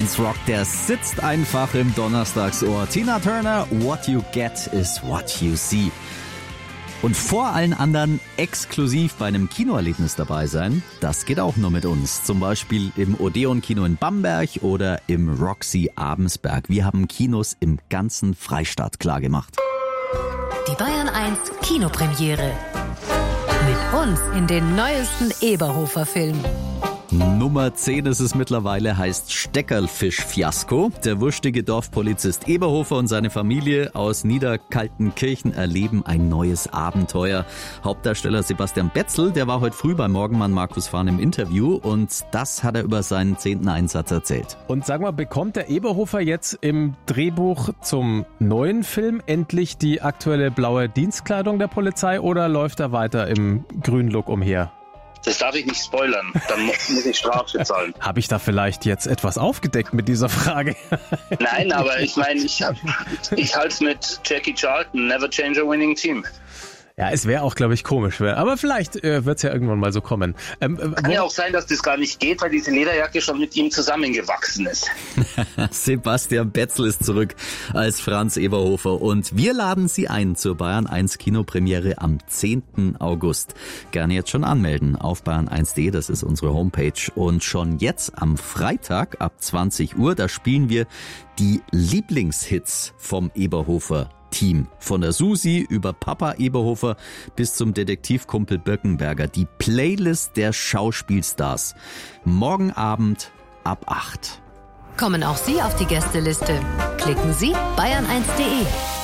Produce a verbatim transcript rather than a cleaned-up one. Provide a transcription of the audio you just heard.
eins Rock, der sitzt einfach im Donnerstagsohr. Tina Turner, What You Get is What You See. Und vor allen anderen exklusiv bei einem Kinoerlebnis dabei sein, das geht auch nur mit uns. Zum Beispiel im Odeon-Kino in Bamberg oder im Roxy Abensberg. Wir haben Kinos im ganzen Freistaat klargemacht. Die Bayern eins Kinopremiere. Mit uns in den neuesten Eberhofer-Film. Nummer zehn ist es mittlerweile, heißt Steckerlfisch-Fiasko. Der wurstige Dorfpolizist Eberhofer und seine Familie aus Niederkaltenkirchen erleben ein neues Abenteuer. Hauptdarsteller Sebastian Betzel, der war heute früh bei Morgenmann Markus Fahn im Interview und das hat er über seinen zehnten Einsatz erzählt. Und sag mal, bekommt der Eberhofer jetzt im Drehbuch zum neuen Film endlich die aktuelle blaue Dienstkleidung der Polizei oder läuft er weiter im grünen Look umher? Das darf ich nicht spoilern, dann muss ich Strafe zahlen. Habe ich da vielleicht jetzt etwas aufgedeckt mit dieser Frage? Nein, aber ich meine, ich, ich halte es mit Jackie Charlton, never change a winning team. Ja, es wäre auch, glaube ich, komisch. Aber vielleicht äh, wird es ja irgendwann mal so kommen. Ähm, äh, Kann ja auch sein, dass das gar nicht geht, weil diese Lederjacke schon mit ihm zusammengewachsen ist. Sebastian Betzel ist zurück als Franz Eberhofer und wir laden Sie ein zur Bayern eins Kinopremiere am zehnten August. Gerne jetzt schon anmelden auf bayern eins punkt de, das ist unsere Homepage. Und schon jetzt am Freitag ab zwanzig Uhr, da spielen wir die Lieblingshits vom Eberhofer Team. Von der Susi über Papa Eberhofer bis zum Detektivkumpel Birkenberger. Die Playlist der Schauspielstars. Morgen Abend ab acht. Kommen auch Sie auf die Gästeliste? Klicken Sie bayern eins punkt de.